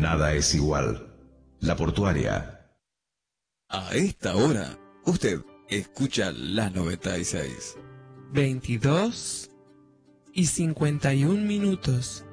Nada es igual. La Portuaria. A esta hora, usted escucha la 96. 22:51.